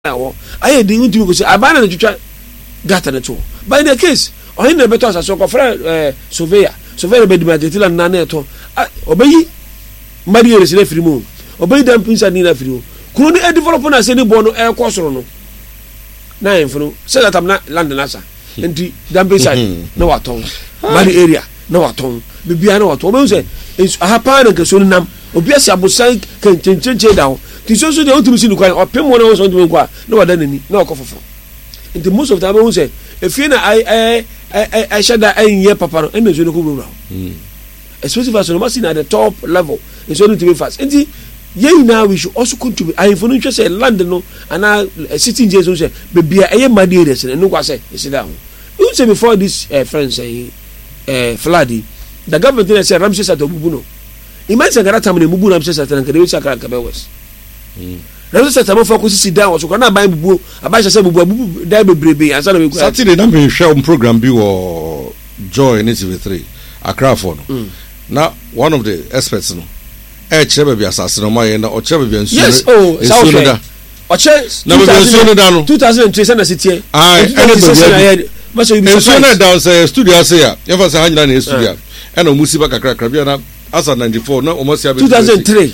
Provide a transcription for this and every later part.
I didn't do because I managed to got an tool. By the case, or in the better so for surveyor be the and none at all. Obey Maria is left remove. Obey them pins and Nina Frio. Could I develop on a any bono air course or no? Nine for no, say that I'm not London Asa. And the damn side, no at all. Body area, no at all. The piano at all. It's a happen and Casunam, Obias Abusan can change down. It's also the ultimate sin or pay 1 hour on to inquire. No identity, no coffee for. And the most of the time, I will say, if you know, I shall die in year papa and the Zunico round. Especially for some at the top level, it's only to be fast. And yea, now we should also contribute. I inform you say London and now sitting Jesus say, be a my dear, and no one say, sit down. You say before this friend say, Fladi, the government said Ramses at the Bubuno. Imagine that time in Bubu Ramses at the Kabewes. Ramses at the focus sit down, so can I buy Bubu, a bunch of Bubu, Debbie, as I Saturday, number show program be or Joy in TV3, Accra for. Now, one of the experts, no. Chebe be assassin on my end or Chebe be yes, oh, or Chase, no, 2003 Santa City. I must be down studio say, ever say 100 studio, and a Musiba Crabiana as a 94, no, almost 2003.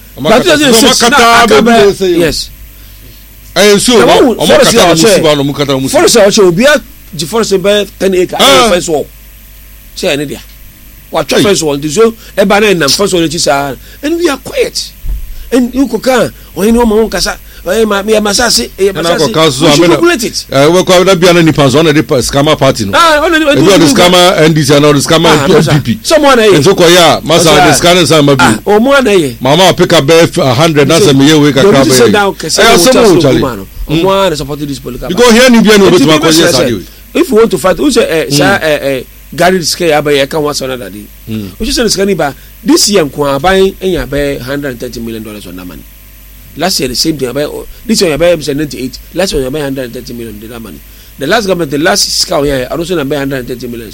2006, yes. I so Forest will be at the forest by 10 acres. First wall. Say, Nidia. What first one to show a banana and first one, and we are quiet. And you could or you know, my own casa. I might be a massasi, a massasi. We'll call that be an any pass on a scammer party. Only the scammer and this and all the scammer PP. Someone a so yeah, Massa the scanners are my or more than Mamma pick up 100 that's a mere week. Sit down, Casano. One supported this political. You go here and you if you want to fight, who's a Gary scale by a can once another day. Which is a scaniba. This young Kwa buying and buy $130 million on that money. Last year, the same thing. This year, I buy 98. Last year, I buy $130 million money. The last government, the last scout here, I also buy $130 million.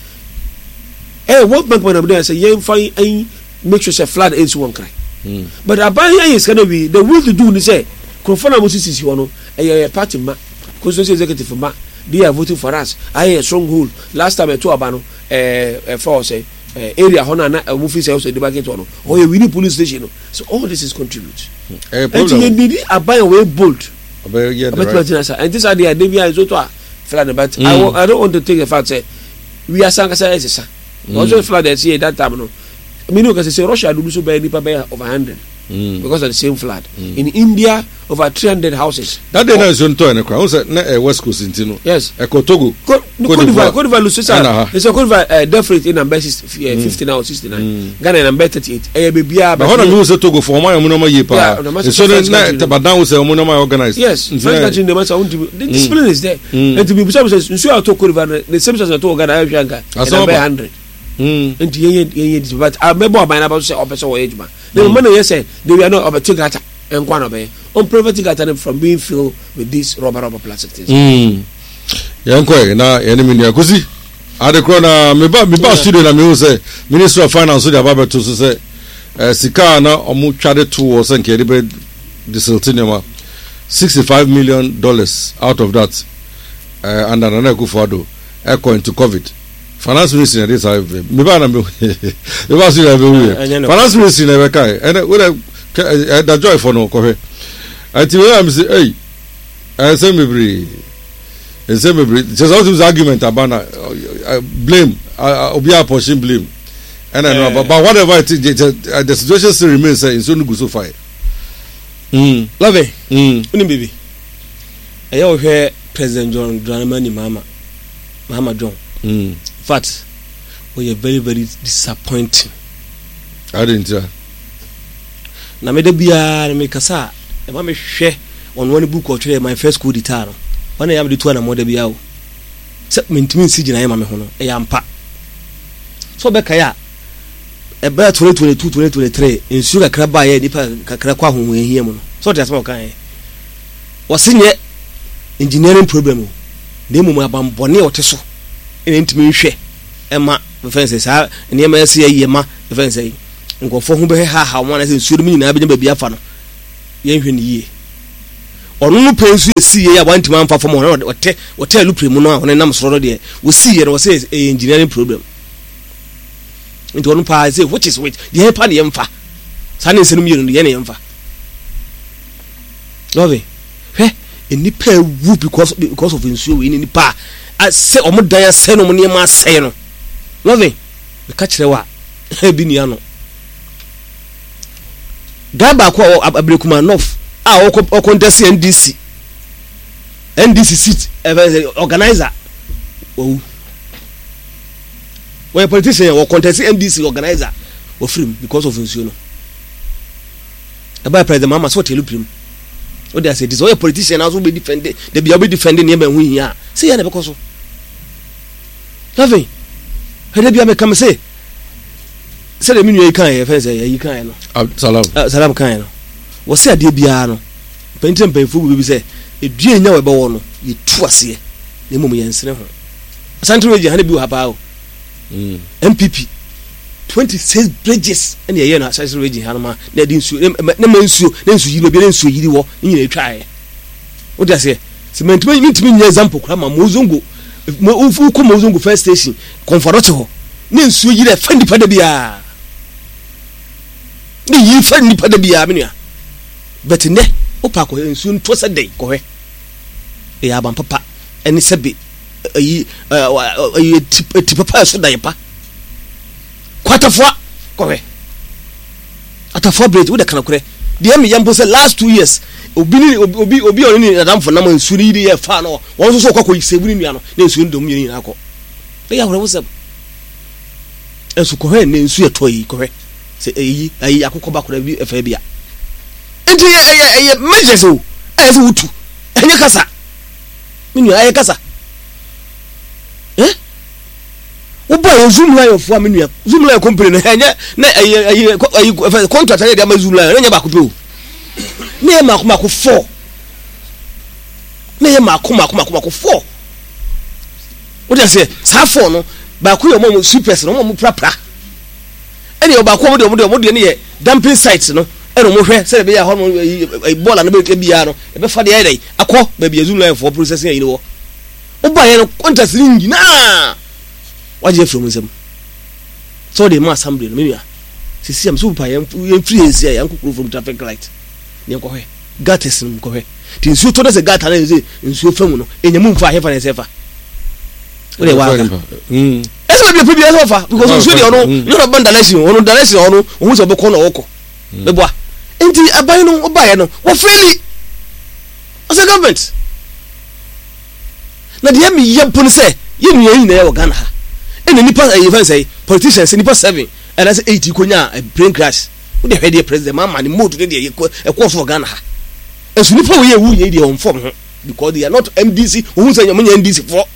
Hey, what bank when I'm there, say, yeah, fine, make sure say flood ends one cry. But I buy here is going to be the will to do, they say, confirm Moses is one, a party, because executive for Ma. They are voting for us. I a stronghold. Last time I told Abano, for say area Hona Mufis house the market one. Or we need police station. So all this is contribute. And you need a buy away bolt. And this idea Devia is also flood. But I don't want to take the fact say we are Sankasa as also flooded see that time. No, I mean because say Russia do so by over 100. Because of the same flood. In India, over 300 houses. That day is on tour. West Coast in yes. Togo. Cote d'Ivoire, Lusisa. There's a Cote d'Ivoire death rate in number 59 or 69. Ghana number 38. But how do you Togo for my monoma yepa? So but now we say monoma organized. Yes. The discipline is there. And to be precise, you see how to Cote d'Ivoire the same as I told Ghana Shanka. Number 100. But I remember my neighbor say officer or age man. The money say they were not over Tigata and Quanabe on private Tigata from being filled with these rubber plastic things. Yanko na enemy ya kuzi. Ade krona me ba studio na me say Minister of Finance so the baba to say sika na omu twade to o say nke be disiltinema $65 million out of that and Nana Akufo-Addo echo into COVID. Finance ministry this have me ba na me finance ministry na be kai and we that joy for no ko he ati we am say hey say me bri just out of argument about blame obi portion blame and I know but whatever it is the situation still remains it's only go so far love uni baby ayo he President John Dramani Mahama John in fact, we are very, very disappointing. I didn't tell. Na me de bia me kasa e ma me hwe on one book or three my first school detail. When I am the two na mo de bia o. Se mentimi si gina e ma me ho no e ya mpa. So be kaya e ba 2022 2023 ensu kakra ba ye dipa kakra kwa ho ehie mu no. So just what kan. Wasinye engineering problem. Ne mu abambone o teso. Ntimi hwe ema fense sa niam ese yema fense nkofo hu be ha mo na se nsuru mi nyina be bia fa no ye hwe ni ye ono no pensu esi ye ya wanti man fa fom ono wote lupre mu no a ono nam soro de wo si ye no wo say engineering problem nti ono pa say which is which the pa ne yemfa sane nsenum ye no ye ne yemfa love he enipa wu because of nsuo we nipa say omo dan say no mo ne ma say no love me ka kire wa bi nia no gaba ko abrekuma north a o contest NDC seat organizer o we politician o contest NDC organizer o free because of nsuo no about president mama so tell you o dey say this o politician also be defend the be defending near hu hia say ya na because so nothing he dey be come say the menu kan e fe say yi kan no salam kan no wo say ade bia no pentem penfu bi say edue nya we be wo no ye tu ase na mum ye nsene ho asante region ha na bi wo hapa o MPP 26 bridges and ye na asante region ha no ma na di nsu na mansuo na nsu yiri bi na nsu yiri wo nyina etwae wo dey say cement mi nya example kra ma mozongo mo ko mozongo first station comfort ho na nsu yiri fa ndipa da bia ni yi fa ndipa da bia menua but ne opa ko nsu nto se dey ko he e ya ban papa eni sebe yi ti papa so dai pa kwatafo ko he atafo bread wo de kana kure de me yampo se last 2 years obi oni ni adam fo na nsu ni ye fa no won so ko sebuni nua no na nsu ndom ye ni akọ e ya wo se ensu ko he ne nsu ye to yi ko he se ayi akoko ba kura bi efa bia enti ye measures o efu wutu enye kasa minu aye kasa wo boy zoom line of minu zoom line company na enye na ayi contract aye dia ma zoom line enye ba ko pe o na ye makoma ko 4 na ye makoma ko 4 wo dey say sa 4 no ba ko yo mo supers no mo prapra ene oba ko mo de ne ye dumping sites no ene mo hwe se be ya ho bola no be bia no e be fa de ai akọ ba bia zoom line for processing ayi no wo ba ye no contract ringi na waje from nsem so de ma assembly no menua sisi am so pa ye influence ya nkukuru from traffic light ne ko hwe gates no ko hwe ti nsu to de se gata na ze nsu famu no enyamu mfa he fa ne sefa wo de wa ese be pe bia so fa because nsu de ono you no band direction ono ohun so be ko na woko be boa enti aban no obaye no wo freely as a government na de mi yepon se ye nua yi na ye Ghana ha ene nipa even say politicians nipa 7 and that's 80 konya a brain crash wo de hwede president mama ni mood de ye ekwo so Ghana ha ensu nipa wo ye wu ye de on form ho because they are not MDC ohun say nyam NDC for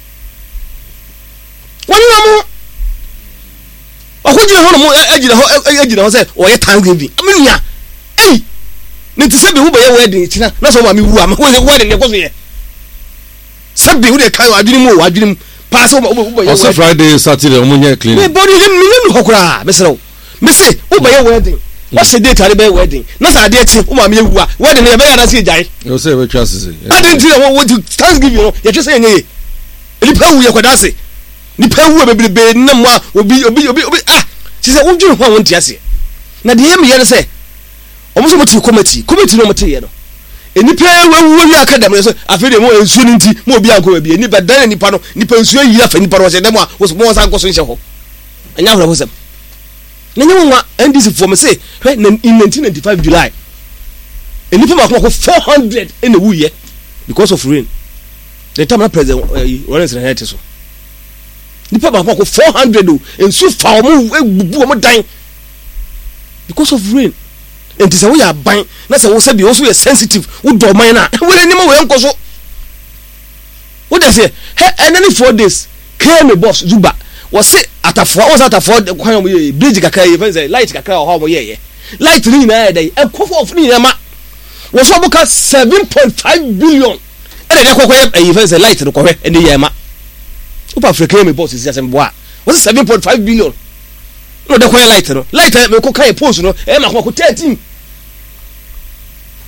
wani namu akojire ho no mo agire ho say o ye Thanksgiving amenua ne ti sebi wo be ye wedding tina na so ma mi wu am wo wedding ne ko so ye sebi wo de kai adwini mu pass wo be ye also Friday Saturday omunye clean me body me hokura me sero me say wo be ye wedding what say date are be wedding na sa de ti wo ma mi wu a wedding ne be ya na se jai you say we trust is I didn't wo Thanksgiving no ye twa say nye ni pa wu ye kwada se ni pa wu be be na mo obi she say wo dwun ho won ti ase na de ye me ye say omo so moti committee no moti ye no enipa wewu wi academy so afede mo ensuo nti mo obi anko bi enipa dan nipa no nipa ensuo yi afa nipa ro se dem a wo mo san ko so nche ho anya horo bosem na nyi wonwa NDC for me say in 1995 July enipa ma ko 400 ene wu ye because of rain the time na president Lawrence Rahete so nipa ma ko 400 o ensuo fa o mo ebubu o mo dan because of rain enti se wo ya ban na se wo se bi wo so ye sensitive wo do man na wo ni ma wo enko so wo de se enani 4 days came boss Zuba wo se atafo kwan mo ye bridge kakra ye fan say light kakra ho mo ye light ni na ya dai enko of ni na ma wo so boka 7.5 billion ere de kokko ye fan say light no ko hwe ene ye ma wo pa Africa me boss is just boa wo 7.5 billion no de ko light no light me ko kai post no e ma ko 13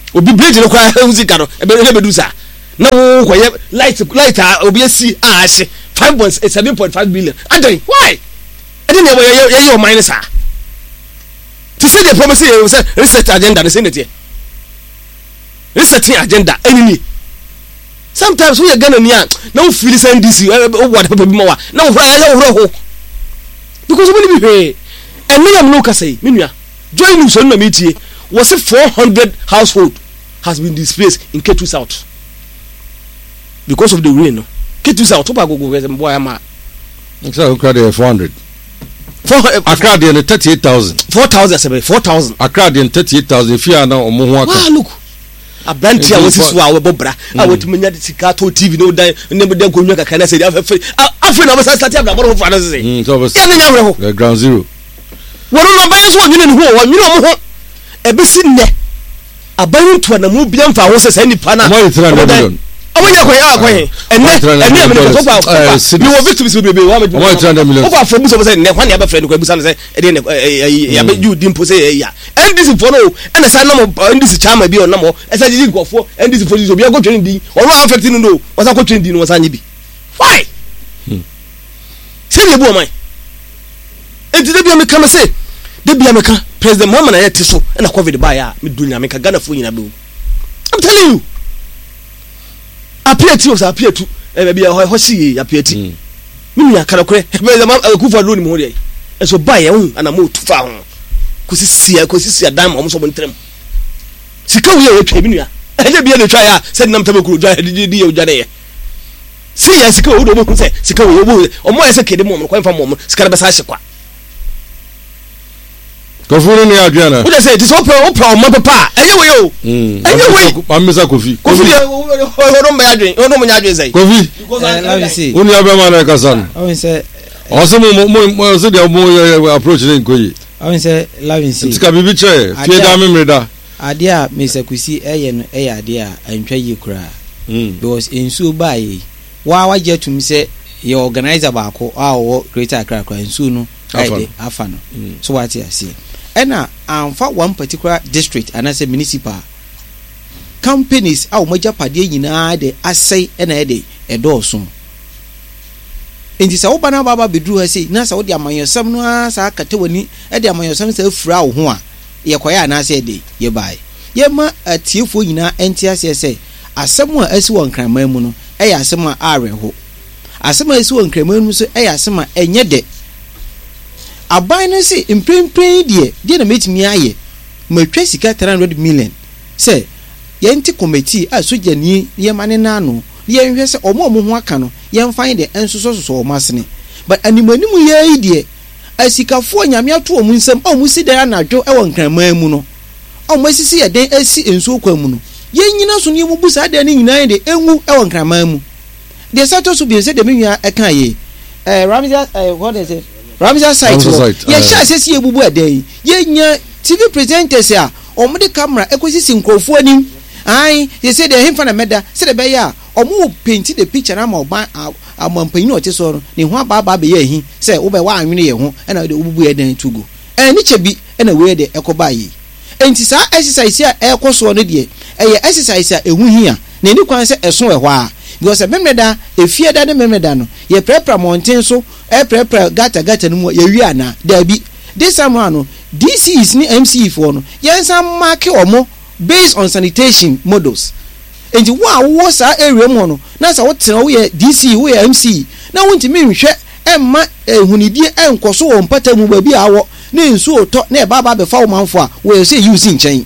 obi bridge no kwa usika no ebe do sa na wo koye light obi asi ahye 7.5 billion adai why edi ne ye your mind sa to say the promise you say research agenda the senate research agenda enemy sometimes we are gonna near no feel send this what people be more now because we be pay and me am no ka say me nua join so na metie was 400 household has been displaced in Ketu South because of the rain no Ketu South to go boy am so crowd 400 Accra dey 38,000 4,000 Accra dey 38,000 if you na omo ho aka look abranti a wasi so a we bobra a wetumenya sika to TV no dan ne be den konwa kaka na say afi na wasa start abra boro fa na say so ya ne nya wre ho ground zero woro no baye so nwene ne ho nwene omo ho ebe si ne abayin to na mu biam fa ho say nipa na mo 300 million omonya kwen enne me so fa ni wo victims bebe wa me 300 million o fa for buso say ne kwan ya be friend ko busa say e de ya be you dimpo say ya ndisi for no ene sa na mo ndisi chama bi on na mo e sa jiji gofo ndisi for so bi go train din o no affect no no o sa ko train din o sa nyi bi why say ye bu o man e de bi me come say de bi me ka president Muhammad na yeti so na covid ba ya me dunya me ka Ghana fo nyina be I'm telling you appear to us appear to be a hoshi appear to me ya kara kure be the kufa lo ni mo dey e so ba ye hu ana mo tufa ho kosisi dam o mo so mo ntrem sika wo ye twa bi nua ele bi e twa ya se nam tabe kuro twa di ye ujade ye si ya sika wo do mo se sika wo o mo ye se kede mo mo kwa fa mo sika be sa hye kwa Kofi ni adwana. Who dey say it is open o mo papa eye we o eye we amisa Kofi o no me adwen o no mo nya adwen say Kofi let me see uni abema na kasan I say mo so dey mo approach ni nkoyi I say let me see tika bibi che fie da memreda ade a Mr. Kusi eye no eye ade a antwa yi kura because ensu bae wa jetum say ye organizer ba ko a wo Greater Accra ensu no aide afa no so what you see ena amfa one particular district and as a municipal companies a omoja pade nyina de asai ena ede edoso enti sa obana baba bedru ha sei na sa wo de amanyosam no asa akate wani ede amanyosam sa afura wo ho a ye koya na asa ede ye bai ye ma atiefo nyina enti ase se asem a asi won kraman mu no eya asem a areho asem a asi won kraman mu so eya asem a enye de aban no say imprempren de na metimi aye matwa sika 300 million say yenti committee a sojani ye mane na no ye nhwe se omo ho aka no ye mfan de ensoso o masene but animanimu ye de asikafo nyame ato o munsem o musi da na adwo e won kraman mu no o masisi ye den asi enso kwa mu no ye nyina so ne mu busa da ne nyina de enwu e won kraman mu de sato so bi se de menwa e kan ye Ramja what is it Ramja site ye sha sesi ebubu adan ye nya TV presenters a omde camera ekosisi nkrofo anim ai ye say the himfa na meda say the be ya omo paint the picture na ma oban amampanyi o te so no ne ho aba be ye hi say wo be wa anwene ye ho na de obubu adan tugo ni chebi na we de ekoba yi enti sa exercise a ekoso no de exercise a ehu hi a na ni kwan say eso e ho a because memeda efie da de memeda no ye prepare mountain so prepare gata no ye wi ana da bi this time no DCs ni MC for no yensa mark omo based on sanitation models enti wo sa area mo no na sa wo tena wo ye DC wo ye MC na wo ntimi nhwe emma ehunidie enkoso wo mpata mu ba bi awo na nsu oto na e baba be fa wo manfo a wo say use nchen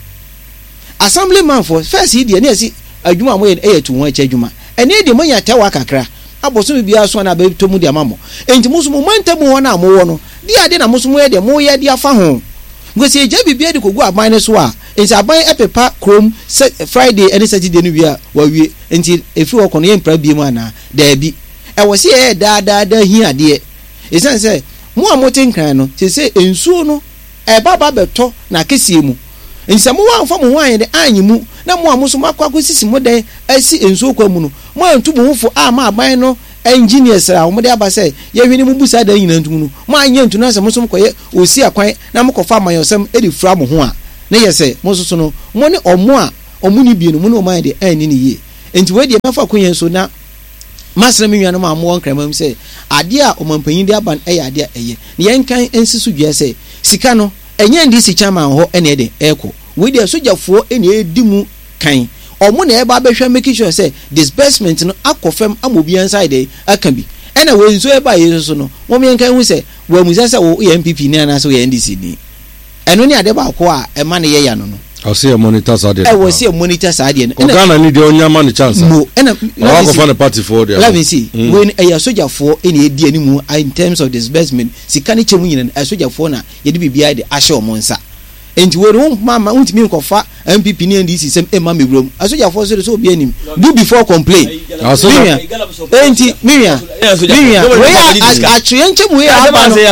assemblyman for first idea na si adwuma mo ye tu ho acha adwuma ene de mo nya tawa kakra aboso bia so na be to mu de amamo enti musumu mantamu ho na mo wo no di ade na musumu ye de mo ye de afa ho ngosi eja bibia de kogu aban ne so a enti aban epepa krom Friday and Saturday no wi a wa wie enti efi wo kono ye mpra bia mu ana da bi e wo se ye da hi ade e san se mo amoten kan no se ensuo no e baba beto na kesie mu enti mo wa mfa mo ho an de anyi mu na mo amusumu akwakosisi mo den asi ensuo kwa mu no mo antu bo hufo a ma aban no engineers a wo de abase ye hwene mu busa da nyina ntum no mo anya ntu na se mo som koye osi akwan na mo kofa amayosem edi fra mo ho a ne yɛ sɛ mo soso no mo ne ɔmo a ɔmo ne bie no mo ne ɔmo ayɛ de ɛni ne yie nti wei deɛ mɛfa akonnwa so na masra me nuanom a mo wɔ nkramam sɛ adeɛ a ɔmampanyin de aba no ɛyɛ adeɛ a ɛyɛ ne yɛnkan nsi so dua sɛ sika no ɛnyɛ ndi si chairman hɔ ɛna ɛde ɛkɔ wei deɛ sogyafoɔ ɛna ɛdi mu kan ɔmo na ɛba abɛhwɛ making sure sɛ disbursement no akɔ fam ama obiara nsa de aka bi ɛna wei nso ɛba yɛ so no wɔn yɛn kan hu sɛ wɔn amusa sɛ wɔyɛ NPP ni anaasɛ wɔyɛ NDC ni ɛno ne ade baako a ɛma ne yɛ ya no no. ɔsi yɛ monitor saa deɛ. ɛwɔ si yɛ monitor saa deɛ no. ɔgana ni deɛ ɔnya ma ne chance. mo ɛna ɔwakɔfa ne party foɔ deɛ. eleven si wei ɛyɛ sogyafoɔ ɛna edi anim in terms of disbursement sika ne kyɛn mu nyina ɛsogyafoɔ na yɛde biribiara de ahyɛ wɔn nsa. nti wei no mama ntumi nkɔfa NPP ne NDC sɛm ɛma mewuram asogyafoɔ so de so obi anim do before complain miria enti miria wei atwerɛnkyɛm wei aba no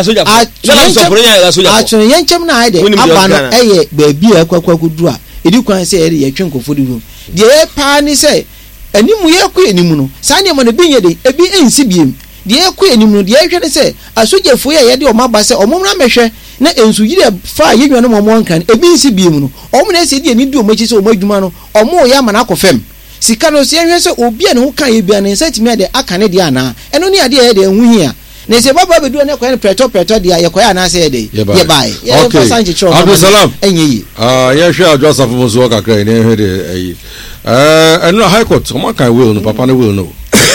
atwerɛnkyɛm na ayɛ de aba no ɛyɛ baabi a ɛkɔkɔkɔduru a ɛdi kwan sɛ ɛde yɛtwe nkɔfo de rum deɛ ɛpaa ne sɛ anim yɛkɔ anim no saa nneɛma no bi nyɛ de ebi ɛnsi biem deɛ ɛkɔ anim no deɛ ɛhwɛ ne sɛ asogyafoɔ yɛ yɛde ɔmo aba sɛ ɔmo mmra mɛhwɛ na ensu yiri fa ye nwa no mo nkan ebi nsi biem no omo na ese die ni di omo chi se omo adwuma no omo ya ma na akofem sika no se ehwe se obi a ne ho kan ye bia ne nsa timi ade aka ne de ana eno ni ade ye de enhu hia na se baba bedu ne kwa ne preto de ye kwa ya na se ye ye bai ye fa sanche chiro Abdulsalam enye yi ye hwe adwasafo mo so kakra ne hwe de ayi eno high court omo kan will no papa ne will no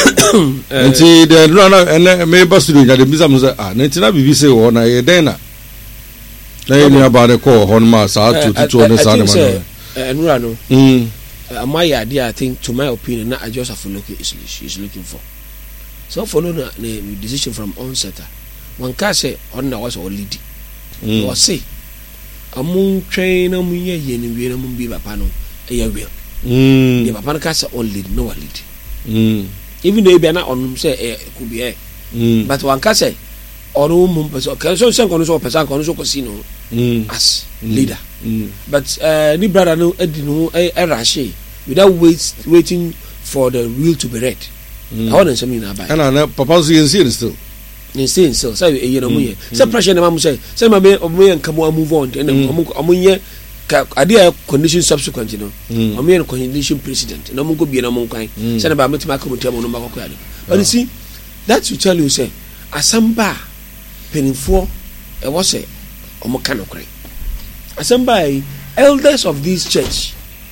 nti de no me ba studio nya de bisa mo se na ntina bibi se wo na ye den na na yɛ nua de kɔ hɔ no ma saa tutuo ne saa ne ma no ɛnura no ama yɛ adeɛ I think to my opinion na Adjosafo is looking for so follow na decision from onset one ka sɛ ɔno na wɔsɛ ɔlidi wɔse ɔmo twɛn na mo yɛ yɛ ne wie na mo bi papa no ɛyɛ real ne papa no ka sɛ ɔlidi na wɔlidi even though ebi na ɔnom sɛ ɛyɛ kubi but one ka sɛ ɔno mo mpɛsɛ ɔkɛ so sɛ nkɔno so ɔpɛsɛ nkɔno so kɔsi no as leader but ni brother no edi no rashe without waiting for the wheel to be read I want nsɛm nyinaa ba ɛna papa so yɛn see still sɛ ɛyɛ no mo yɛ sɛ pressure na ma mo sɛ ma me yɛ nka mo move on and ɔmo yɛ ka adeɛ condition subsequent no ɔmo yɛ condition president na mo go bie na mo nkwan sɛ na ba mo tema committee mo no ba kɔ ade but you see that to tell you say asamba penifo ɛwɔ sɛ ɔmo ka no kore asamba elders of this church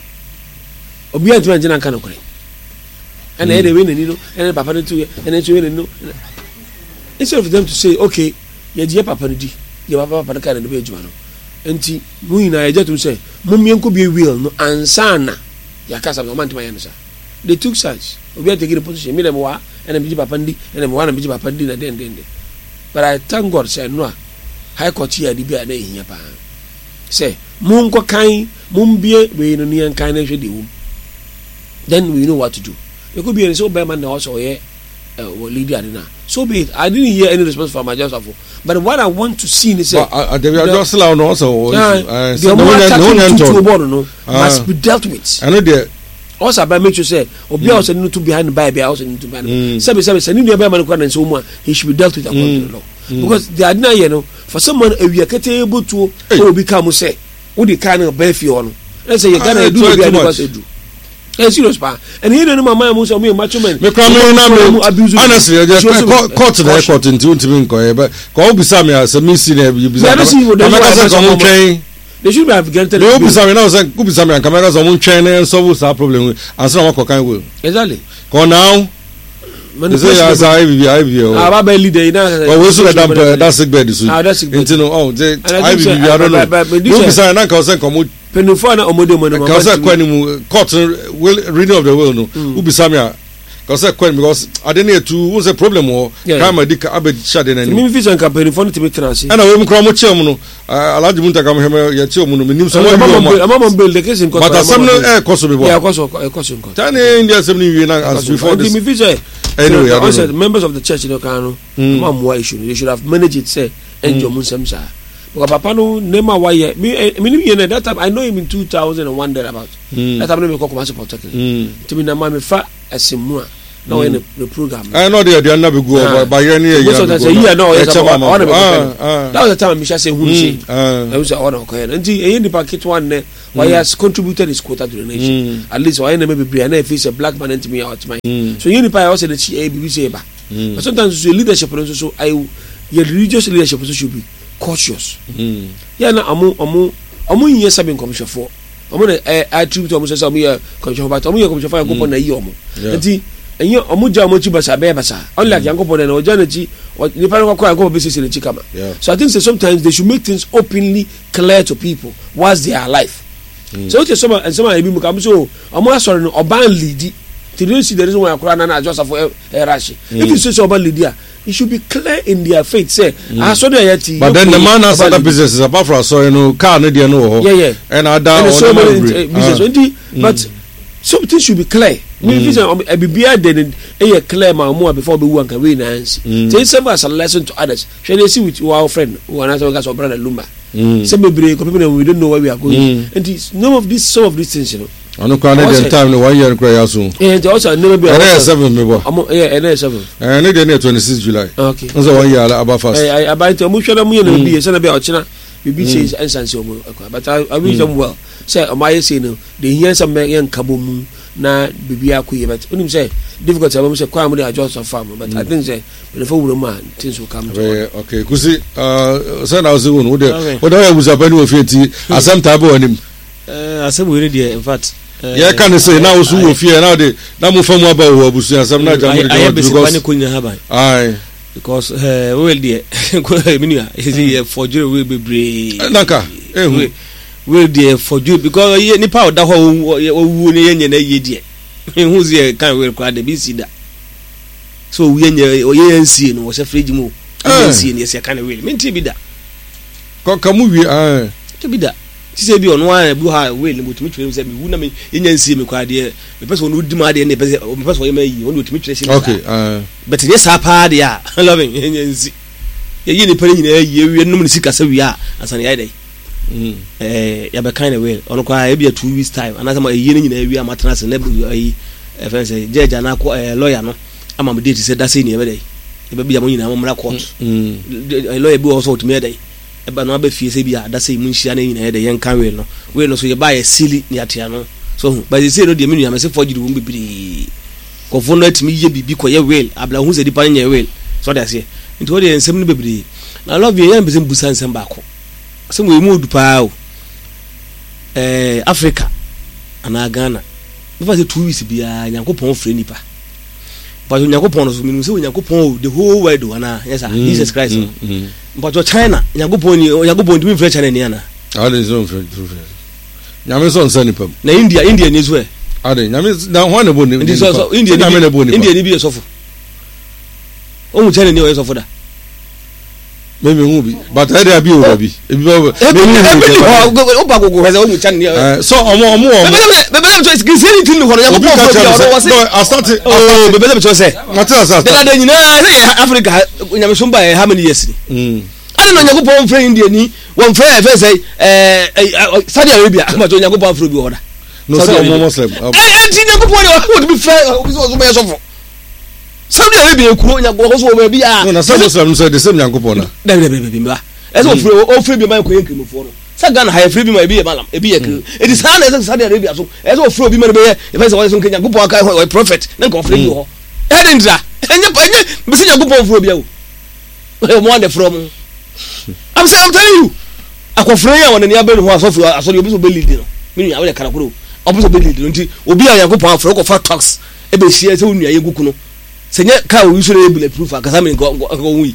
obi antuma njina ka no kore ɛna ɛde we nani no ɛna papa no to ɛna to we nani no instead of them to say okay yɛ papa no di yɛ papa no ka no be adwuma no enti mu nyina yɛ jetum sɛ mo mienko bi will no ansana ya kasa no mantuma yɛ no sa they took sides obi atake the position me dem wa ɛna bi papa ndi ɛna me wa na bi papa ndi na den but I thank God say no high court here di bia na ehia pa say mun ko kan mun bie we no nian kan na hwe de wum then we know what to do you could be so be man na also ye leader na so be I didn't hear any response from Adjosafo but what I want to see is say Adjosafo no also no must be dealt with I know there also about make sure say obi a also need to behind the Bible also need to behind say ni be man ko na so mu he should be dealt with according to the law because they are not no for someone a we kete able to obi come say wo the kind of be fi on say you gonna do be because do serious pa and here no mama mo so me macho man me come na me honestly just court the court into me nko be ko obi sa me as me see na bi bisa they should have granted the obi sa me now say obi sa me and camera so mo train and solve that problem and so what can will exactly ko now they say as I be aba be leader na we so that sick bed so into no oh I be I don't know obi sa na ka say ko penufo na omodo mo no ka say kwani mu court reading of the will no obi sa me ka say kwani because I didn't to what's the problem or come dika abed shade na ni me vision ka penufo no timi transi ana we mu kra mo chem no alaji munta ka mo hem ya chem no nim so mo build the case in court but some no koso be bo yeah koso in court tani India some ni we na as before this me vision anyway I said members of the church no kan no mo issue they should have managed it say enjo mun sem sa because papa no nema why me that time I know him in 2001 there about that time me call commercial protecting to me na ma me fa asemu a na when the program no dey na be go ba here ni most of the year no yes that was the time Misha say who say I was on okay nti e nipa kit one ne why has contributed his quota to the nation at least why na maybe be na face a black man into me out my so you nipa also the ABC say ba but sometimes so leadership so I your religious leadership should be cautious yeah na amu yin sabin commission for amu na attribute amu say amu ya commission but amu ya commission for yakopon na yi amu nti enye amu ja amu chi basa be basa unlike yakopon na oja na chi ni pa kwa yakopon be say na chi kama so I think sometimes they should make things openly clear to people whilst they are alive so okay some ebi mu kam so amu asori no oban lead to don't see the reason why akura na just for rush if you say oban lead it should be clear in their faith say so they yet but then the man has other businesses apart from so you know car no dey no and other so many business but something should be clear me say bibia then clear ma mo before be wan can we dance say some as a lesson to others shall they see with our friend who another guys or brother Lumba some break people we don't know where we are going and some of these things you know ono kwa na the time no 1 year nkra ya so also never be 7 me bo 7 ne dey 26 July okay so 1 year about first about to mu hwela mu ye na bi say na be ochina bibi say ensanse omo but I wish them well say my say no they hear some yan kabomu na bibi akoye but onim say difficult am say kwa mu dey adjust of farm but I think say the for wuro man things will come to okay kusi say na so won wo dey ya busapani wo fieti asem tabo onim asem we dey in fact yeah can say now so wo fie now dey na mo famu aba wo abusu asem na jamu dey because we will dey minua is for jure we bebre nanka we dey for jure because ni pa oda ho owu ni yenye na yedie hu ze kan we kwa de bi sida so we yenye no wo se fridge mu yenye ni se kan we minti bi da ko mu wi to bi da ti se bi ono an bu ha we ni mutumi twere se mi wu na me yenye nsie me kwa de me pese onu di ma de ne pese me pese o yi onu mutumi twere se okay but ye sa pa de ya loving yenye nsi ye ni pere nyina ye wi no mu sika se wi a asane ya dai ya be kind of well ono kwa e bi 2 weeks time anasa ma ye nyina wi a matras na yi e fe se jeja na ko lawyer no ama me date se da se ni e be dai e be bi am nyina amra court lawyer bi also to me dai eba no abafie se bia da se munhia na nyina de yen kan we no so ye ba ye sili ni atia no so ba se no de menu amese forged wo bibiri ko fo no atimi ye bibi ko ye well abla hu se dipa nya well so da se nti wo de ensem no bibiri na love ye yen be se busa ensem ba ko se mo emu dupa o Africa ana Ghana before se 2 weeks bia Nyankopon frɛ nipa but Nyankopon no so minu se Nyankopon the whole world ana yes Jesus Christ but China Nyankopon dimi frɛ China ni ana ade so frɛ nyame so nsa nipa na India ni so ade nyame na ho na boni India ni bi esofo o mu China ni o esofo da me hu bi but I dey abi o bi ebi o ba gogo heze o mu China ni so omo bebe so kiseni tin ko Nyankopon frɛ o se I started bebe so se mata sa da nyina Africa nyame so ba how many years ni ana no Nyankopon frɛ India ni won frɛ e fe say Saudi Arabia ma to Nyankopon frɛ bi oda no say omo Muslim ti Nyankopon o bi frɛ o bi so be sofo Saudi Arabia kuro Nyankopon so o bi a no na say Muslim say the same Nyankopon na be ba e so frɛ bi ma ko yen krimofo no sa Ghana ha frɛ bi ma e bi e malam e bi e kru e di sa na Saudi Arabia so e so frɛ bi ma be e fe say o so Nyankopon aka o prophet na ko frɛ bi ho e den dra enye be say Nyankopon frɛ bi a o mo ande from I'm telling you akofre ya wona ni abelu ho asori obi so be lead no me nua we karakoro obi so be lead no nti obi a Nyankopon afro ko fa tax e be hie se onua yeguku no se nye ka o use rebel proof akasa me ko wi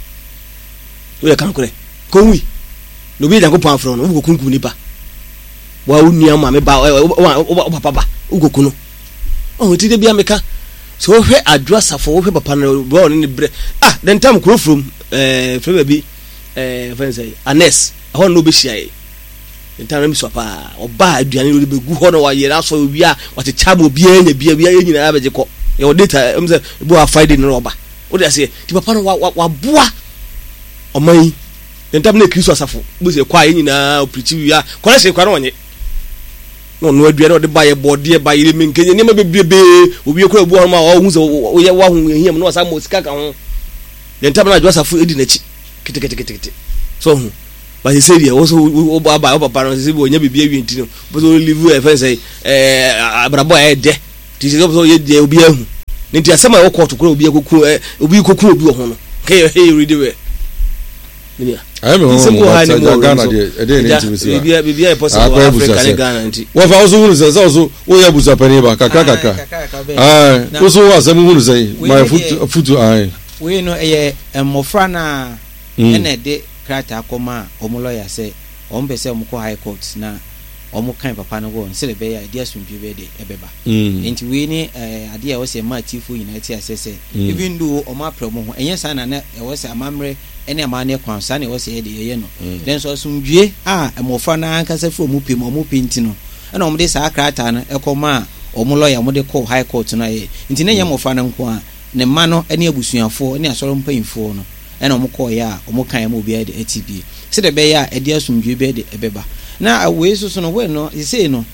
we karakore ko wi no bi Nyankopon afro no ugo kunku nipa wa onua ma me ba o papa ba ugo kuno o ti de bia meka so hwe adwasa fo hwe papa no bo ni bre den time kro from frɛ bi friends Anes ho no be hia ntan mi so pa oba aduane no be gu ho no wa yera so wi a wate chabo bia nya bia nyina abeje ko e o data em say bo a Friday no oba o de say ti papa no wa boa o man ntan na Kristo asafo bo say kwa nyina o preach wi a kore say kwa no onye no aduane ɔde ba yɛ bɔdeɛ ba yɛ me nkenya nneɛma bebrebe obi ekɔ ebu hɔ ma ɔhu sɛ oyɛ wahu ehia no ɔsa mo sika ka ho yɛn ntam na adwasafo edi n'akyi kete so hu ba se serie wo so wo ba papa no se bi onya bibia wi ntino bo so live e fence abrabo e de ti se so ye de obi ahu nti asema wo court ko obi koku obi ho no ke hey read we yeah I me ho Ghana de ne ntimi si bibia e possible Africa Ghana nti wo fa so hunu se so wo ya busa pani ba kakra wo so wa asem hunu se my foot we no mmofra na ene de krata akoma omoloya se ombe se omko high court na omukan papa no go nsele be ya dia sumpie be de ebeba enti we ni ade ya wo se ma tifu nyina ti asese even do oma promo ho enye sa na wo se amamre ene ama ne kwan sa na wo se ye de ye no den so sumdue mmofra na ankasa fu omupem omupinti no na omde sa krata no ekoma omoloya omde ko high court na ye enti ne nye mmofra na nko a ne ma no ene abusuafo ene asoro mpanyimfo no ena omukọ ya omukan ma obi ade ATB se de be ya ede asumdwe be de ebeba na we so no we no say no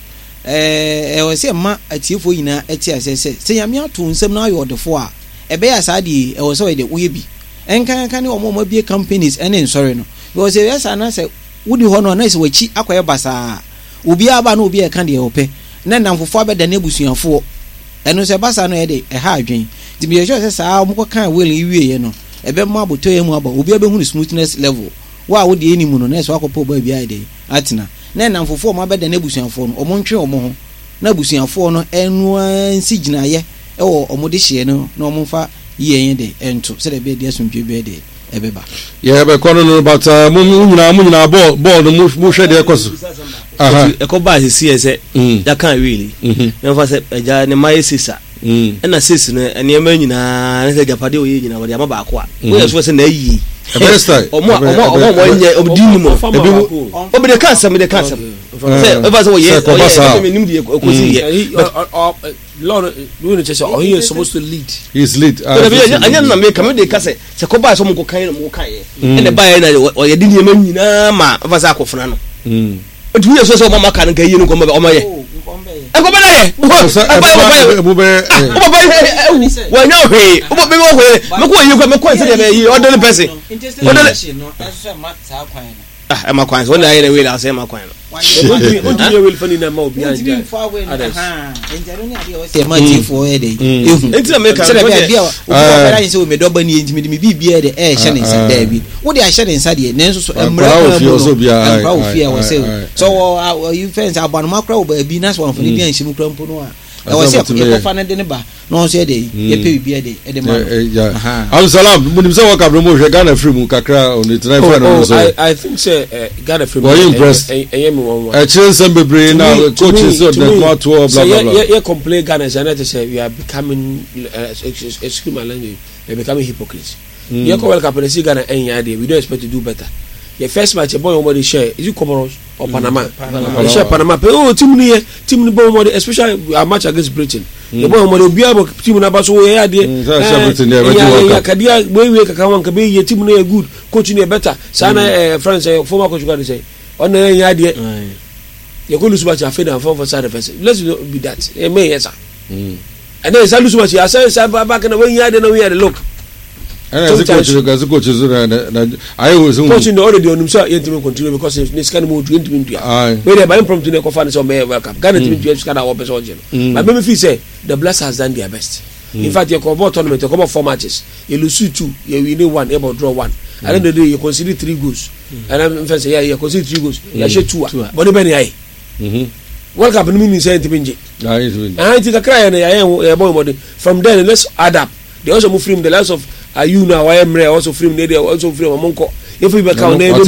o se ma atiefo yina ati asese se yame ato nsem na ayo defo a ebe ya saadi o se we de uye bi enkan kan omo bie companies ene nsori no because we sa na se wudi ho no na se wachi akoye basa obi aba na obi e kan de ope na namfofo abeda na ebusuafo eno se basa no e de ha adwen ti bi sure se sa omukọ kan we iwie ye no ebe mo aboto ye mu aba obi ebe hu smoothness level wa wo de enimu no na so akopo ba bia ide atina na namfofo mo abeda na ebusuafo no omo ntwe omo ho na ebusuafo no enu ansi ginaye ewo omo de hye no na omo fa ye de ento se de be de asumdwe be de ebeba ye be kono no but mu nyina ball no mu hwe de ekoso ekoba hisi ese ya kan really na fa se eja ne mai sisa na sis no eniema nyina na se japade oye nyina wode amaba akwa wo yeso se na yi omo nye obdini mo obi de kansa me de kansa se eba se wo ye me nim de ekosi ye Lord we no chese he is supposed to lead he's lead anya na me kam de kase se ko ba so mo ko kan no mo kan ye ene ba ye na o ye de niema nyina ma eba se akofuna no otu yeso se o mama kan kan ye no ko o ma ye eko bele ye wa nya hwe o be wo hwe me ko yi ko me ko se de be yi orderly person orderly no eso ma sa kwan no ma kwan so na ye we la se ma kwan no onto ye will fani na ma obi anja enjaro ni ade o se ma ti fo e de enti na me kan se de be dia o ko se o me do ba ni enti me bibia de e hye ne nsa da bi wo de a hye ne nsa de ne nso so emra o fi o se so you fence abanu makra o ba bi na so fo ni anhim kra mpo no a e wo se ko fa ne de ne ba no so de ye pe bibia de e de ma Salam munim se waka bro mo hwe Ghana free mu kakra on the tonight friend no so I think say Ghana free were you impressed children some bebre na coaches so the smart blah blah blah you complain Ghana and say we are becoming excuse my language we are becoming hypocrites you go welcome to see Ghana we don't expect to do better. The first match boy omodi share is it Comoros or Panama share Panama team ni boy omodi especially a match against Britain the boy omodi obiabo team na ba so we ya de ya kadia we kakawan ka be ye team na good coach ni better sana France former coach go say on ya de you go lose match after for side defense let's be that e me yes and then say lose match ya say back na when ya de na we ya look coach na I was coaching already on himself yet to continue because this kind of move to where by impromptu ne ko fa so me welcome Ghana team to scan our person but me feel say the Blacks has done their best in fact you come tournament you come 4 matches you lose 2 you win 1 able draw 1 at the end of the day you consider 3 goals and I'm say yeah you consider 3 goals you share 2 but be ai World Cup no mean say anything I think a cry na boy from then let's add up they also move from the likes of you now I am also from there also from Monko if we become what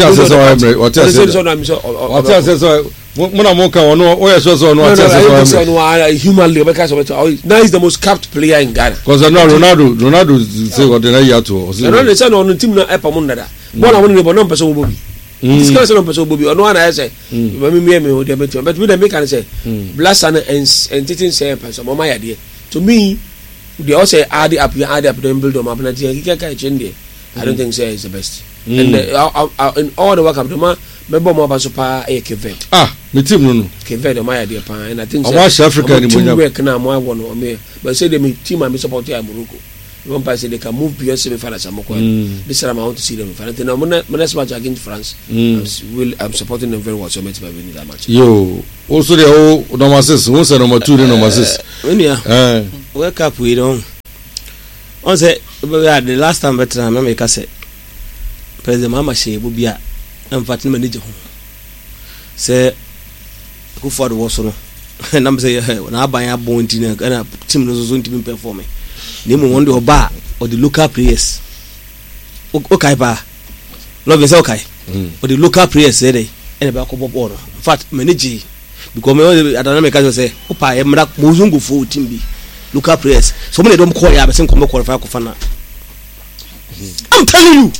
muna monka ono o yeso so no human labor because now is the most capped player in Ghana because Ronaldo say what na yato Ronaldo say no team na epa mun dada bona won ne bono person obobi this guy say no person obobi ono na say me o dey bet but we dey make can say blast and entity say person mama ya dey to me they also add up then build them up and I don't think say is the best and in all the work up the Mebo mo baso pa e Kevet. Me team no. Kevet o my idea pa and I think so. West Africa ni mo work na mo awono o me. But say the team am support ya Morocco. One person they can move beyond semi-finals. This time I want to see them in finals. Now, next match against France, I'm supporting them very well. So I'm going to win that match. Yo, also the whole number 6. What's the number 2? The number 6. Wake up, we don't. On say the last time veteran, I make say President Mama Shea will be a fatty manager. Say, who for the Warsaw? And I'm saying, when I buy a bone team, and a team was going to be performing. Name one oba or the local players. Okay, ba. Love is okay. But the local players say they and about ball. In fact, manage because me I don't know say opa e mra muzungu for team bi local players. So many don't call ya be say come qualify ko fana. I'm telling you.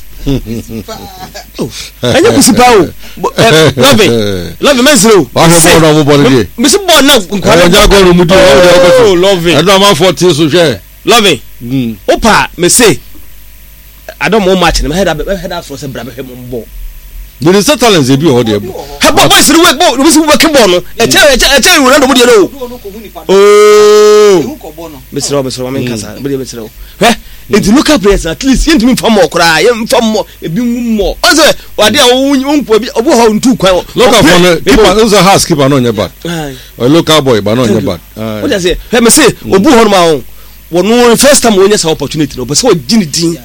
Anya kusipa o. Love mesro. Wa ho ball no ball dey. Me say ball na nkwala ja go no mu do. Oh, love it. I don't man 40 so share. Loving. Opa, me say, I don't more match. I head up for some brother him on ball. There is a talent they be all there. How about what's the work ball? We work ball. I tell you, run the know. Oh, Mr. Robinson, I'm in Casa. Mr. Eh? It's local players at least. You me for more cry. From more. A bit more. Also, what they are own two quite. Local from people. Those are housekeeper on your back. A local boy, but on your back. What does it? Let me say, Obu on my own. One first time we have opportunity, but so dignity.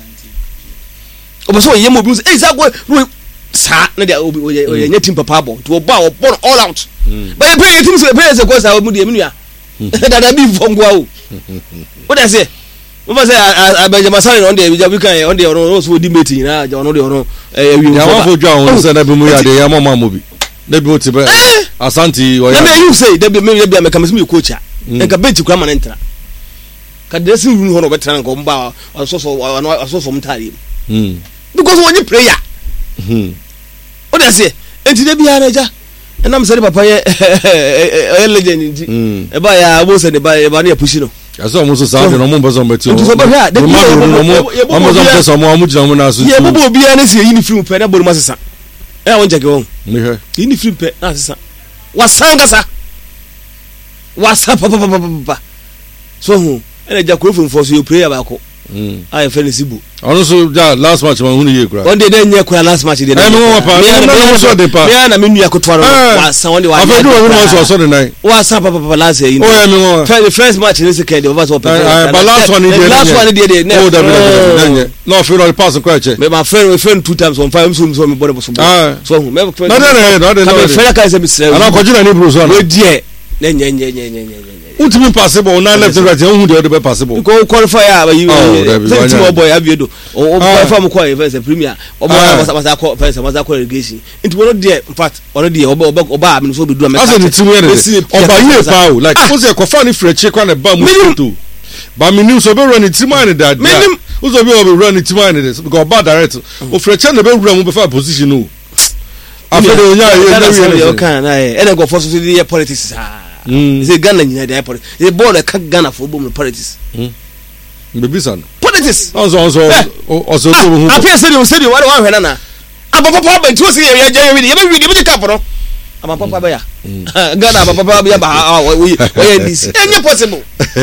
But so you move exactly. Sa na dia oye team papa bo to oba all out. But you pay team so pay as a course I would be menua. That be from go. What I say? What say I Benjamin Sane on the we can on the also di meeting na on the on we want for John say na be mu ya de ya mama mo bi. Na bi o ti be Asante o ya. Na you say that be me make me coach a. Nka bench kwa man entra. Ka dressing room ho no betra nka mba so mtari. Because when you prayer. What I say? Enti de bia na ja. And I'm saying papa ye legend nti. E ba ya bo se de ba na push no. Aso mo so sa de no mo mbezo mbeti. Nti so ba hia de mo mbezo mbezo mo amujina mo na so. Ye bo bia na se yini film pe na bo mo sesa. E won jage won. Me he. Yini film pe na sesa. Wasanga sa. Wasa papa. So hu. Ene ja ko film for so you prayer ba ko. I feel sibu. Also last match man hunu ye kura. One day then ye kura last match dey. Eh no pa. No so dey pa. Me na me nua ko twaro. Wasa one day wa. Afedu we so dey nine. Wasa papa last year. Oh yeah me won. The first match in second over so papa. But last one dey. Last one dey. Oh that. No feel no pass ko che. Me my friend 2 times on 5 so me body so. So me no. Me friend ka say me say. Ana ko jina ni bro so. We die. Nye. Ultimate possible na left and right who dey be possible. Go qualify you. Team boy have you do. O qualify mo qualify first premier. O was relegation. It was not there in fact already oba me so be do am. As the team here oba you pa like who say kofa ni freche kwa na ba mu to. Ba me nim so be run the team and that. Who so be run the team and this because bad direct. O freche na be run mo be for position no. After the onya kan na e na go for so the politics. Is a Ghana in the politics. The board a Ghana for boom politics. Baby son. Politics. Also. I feel stadium. What do I know? I'm a papa. Two see you. You give me the cup, no. I'm a papa. Ghana, papa. We this. Any possible.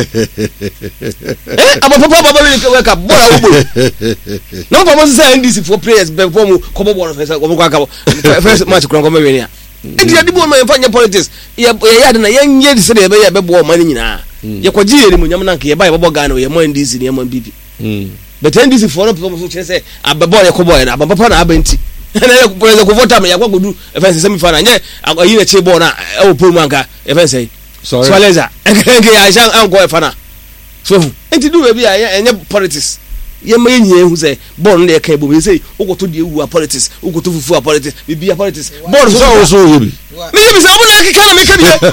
I'm a papa. Wake up. No papa say this for players. Before come on, first match. Come Enti adi bo man fanya politics ya na yenye se de be ya bebo man nyina ye kwaji eri munyam na nke ye ba ye bebo Ghana ye man DC ne man bibi but NDC for no so chere say abebo ye kobo ye na abapa na abenti na ye ko vote am ya kwagodu e fa semi fa na nye ayi na che bo na e wo pom anka e fa say sorry swaleza nke ya shan an ko e fa na so enti do be ya enye politics ye ma yenye hu say ball na ye kan bo me say ugoto de ewu politics ugoto fufu politics bibi politics ball so yebi me yebi say obo na kika na me ka bia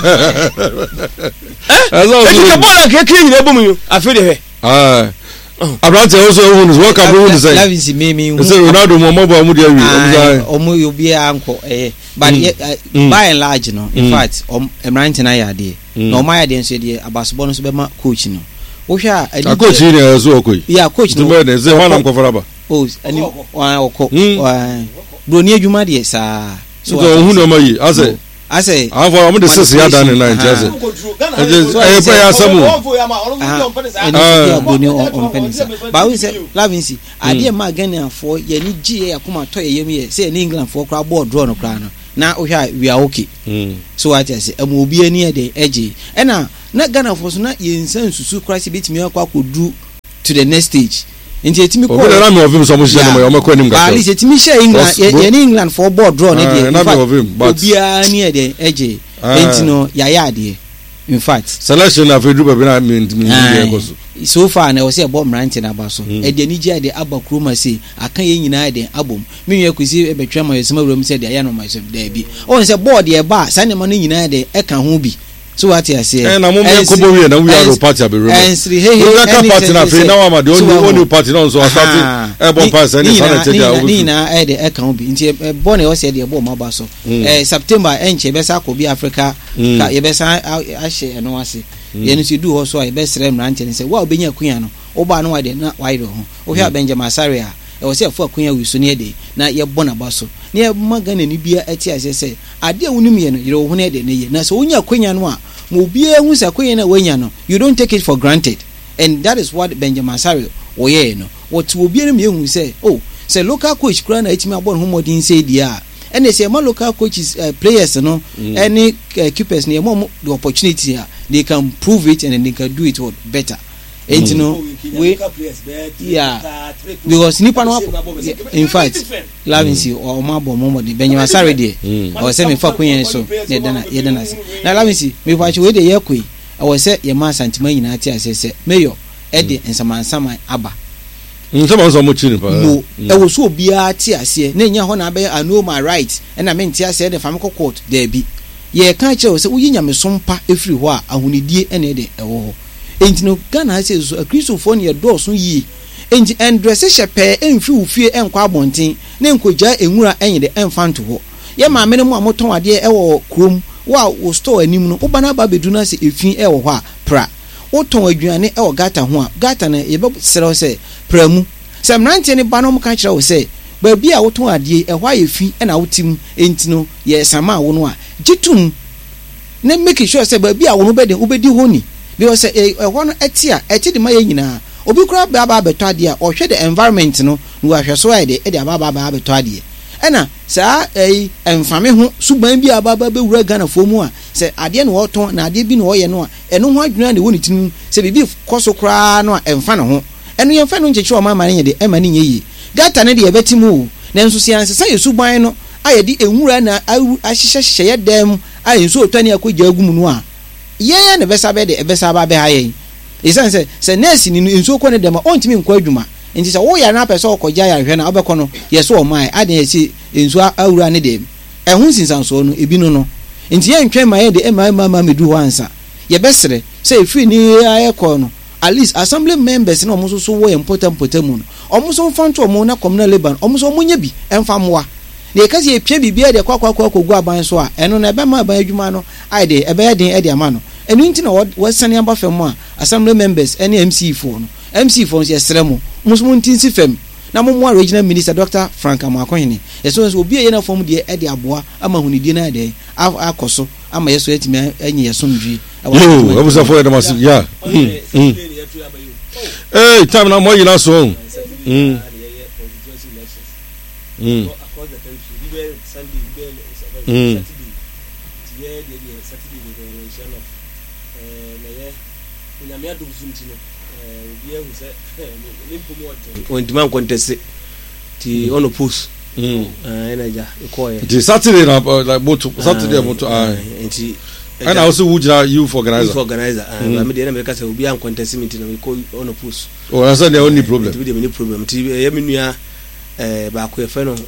kika ball na kika nyina bo mu afi de he Abrante also who is work abroad to say Lavis me say Ronaldo mo mu de awi omo obi anko but by and large no in fact Emrante na ya de no my de nso de abasobo no so be ma coach no wo hwa a coach ni so okoi yeah coach no de say one am ko faraba oh ani oko bro ni adwuma de sa so who no mai ase afọ ọmọ de sisi ya dan na nti ase e ya samu ba we say Lavinsi ade ma Ghana for ye ni gie akoma to ye yem ye say ni England for kra board draw no kra no na o hwa we are okay so what I say am obi ani e de eje e na Ghana for so na ye nsan susu kra se bitimi akwa kodu to the next stage nti etimi ko obi na me of him so mo share no me ko nim ga ali etimi share England ye ni England for board draw na de obi ani e de eje enti no ya de in fact selection na fedu baby na me ko so far na we say bomb rant na ba so e de ni je de aba kroma say akan ye nyina de abom me nwe kwisi e betwa ma yesema wura mu say de ya no ma so da bi o say board e ba sane ma no nyina de e ka ho bi so what I say na mo me ko bo we na we are party abi room we party na fe na wa ma the only party no so start e bon pass any sanity dia ni na e de e ka ho bi nti bo na o say de e bo ma ba so September enche be sa ko bi Africa ka ye be sa ahye eno ase ye no si du ho so e be sere mrante ni say wa obenya akunya no wo ba no wa de na wa ide ho wo hwa Benjamin Asare a e wo say afu akunya wi so ne de na ye bo na ba so ne magana ni bia ati ase say ade wonum ye no yire wo ho ne de ne ye na so wonya akunya no a mo bia hu sa akunya na wanya no you don't take it for granted, and that is what Benjamin Asare wo ye no what wo bia me hu say oh say local coach kra na etimi abon ho modin say dia and they say my local coaches players no any keepers near more the opportunity here they can prove it and then they can do it better and you know we yeah because nipa no in fact Lavinsi or mabo momo the Benjamin Asare there or say me fa kwen so ye dana say na Lavinsi me fa we dey yakoi I was say ye ma santima nyina ati asese mayor e de nsama aba nsama so mo chini pa no e wo so bia ti ase na nya ho na be I know my right and I mean ti ase the family court there be ye kan che say uyi nyame sompa efiri ho a ahonidie ene de e wo enti no Ghana say so Christopher ne do so yi enti endress shepe emfi ufie enkwa abonten na enkogya enwura enye de emfanto ho ye ma me ne mu amoton ade e wo krom wa wo store anim no obana ba bedu na say efin e wo ho a pra woton aduane e wo gata ho a gata na ye be sere say pramu se mrante ne ba no ka kire wo say ba bia woton ade e ho a efi e na wotim enti no ye sama wo no a gitum ne make sure say ba bia wo no be de obedi ho ni because e ho no etia eti de ma ye nyina obi kura ba beto ade a ohwe the environment no no ahwe so ai de aba beto ade ena saa emfame ho suban bi aba be wura Ghana fo mu a se ade no woton na ade bi no oye no a eno ho adwuna de woni tinu se bibi koso kura no a emfa ne ho eno yemfa no ncheche o mama ne de ema ne yeyi gata ne de yebetimu na nso sianse sa yesuban no aye di enwura na ahyehye ye dem aye nso otani akogya agum no a ye ne besa be de ebesa ba be haye isan se nurse ni nso ko ne dem ontimi nkwa adwuma nti se wo ya na pese okogya ya hwe na obekọ no yeso o mai ade ye si nso awura ne dem ehun sinsanso no ebi no nti ye ntwe mai de mama medu ho ansa ye besere se efi ni ayekọ no at least assembly members na omuso so wo important mu no omuso fanto omo na communal labor omuso omunya bi emfamoa na ekasi epia bibia de kwakwa kogu aban so a eno na ebe ma aban adwuma no aide ebe ya den e de ama no enu nti na wasane amba fam a assembly members ene MC4 no MC4 so yesremo musumu ntinsi fam na mo regional minister Dr. Frank Amakohene yeso so obi ye na fam de e de aboa ama hunidie na de akoso ama yeso etimi enye yeso ndwi yo abusa for them as yeah time na mo yina so on demand contest ti on post energy ikoye the Saturday na like moto Saturday moto enti and also wujina youth organizer na me dey na me ka say obi an contest meeting na me ko on post oh that's the only problem the only problem ti ye me nua ba ko e fe no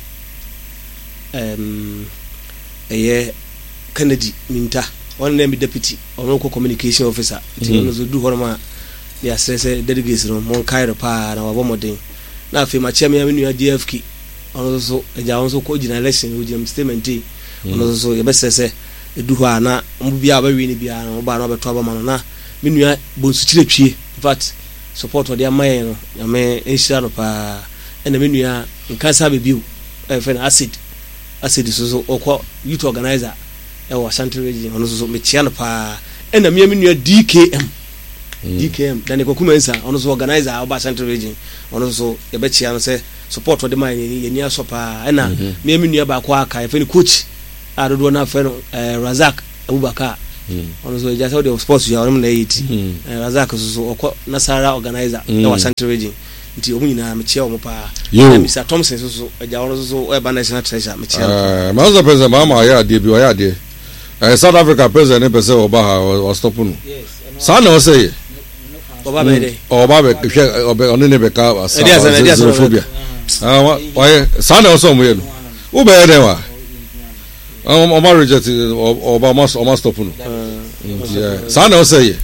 Kennedy Minta on name deputy on communication officer ti on zo du horma ya stress delegates no mon kairo pa na wabo modern na afi ma chairman nua DFK on zo eja on zo ko gina election o gina statement on zo ye besese edu ho ana mbia ba wi ni bia na ba na beto aba ma na menua bonsu chire twie in fact support o de amaye no ya me enshira no pa ena menua nkansa bebiu friend acid asedi so okọ youth organizer e wa Central Region ono so mechia no pa e na me nua DKM dan e kokuma nsa ono so organizer oba Central Region ono so e be chia no se support for the man ye ni aso pa e na me nua ba kwa aka e fe ni coach adodo na fe no Razak Abubakar ono so just how the sports you are on the 80 Razak so okọ Nasara organizer e wa Central Region nti omu nyina mechia omo pa Mr Thompson so eja ono so e ba national treasure mechia maza pesa mama ya de bi ya de South Africa president pese oba ha o stop no sana o say oba be de oba be hwe onu ne be ka xenophobia why sana o so mo ye no u be de wa o ma reject oba must stop no sana o say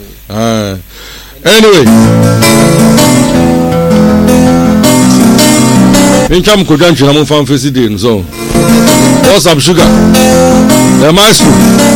anyway Incham ko janchi na mo fan face day no so what's up sugar the maestro